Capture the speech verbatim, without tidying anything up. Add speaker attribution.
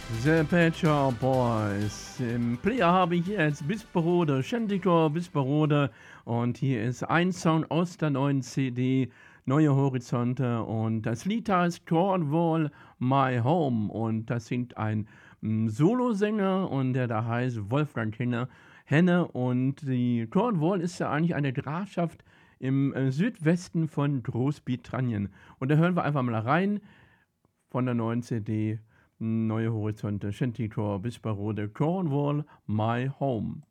Speaker 1: The Pet Shop Boys. Im Player habe ich jetzt Bisperode, Shantikor, Bisperode und hier ist ein Song aus der neuen C D, Neue Horizonte und das Lied heißt Cornwall My Home und das singt ein mm, Solosänger und der da heißt Wolfgang Henne, Henne und die Cornwall ist ja eigentlich eine Grafschaft im äh, Südwesten von Großbritannien und da hören wir einfach mal rein von der neuen C D Neue Horizonte, Shantikor, Bisperode, Cornwall, My Home.